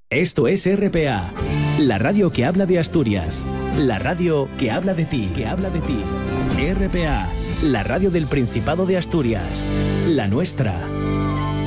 Esto es RPA, la radio que habla de Asturias, la radio que habla de ti, RPA, la radio del Principado de Asturias, la nuestra.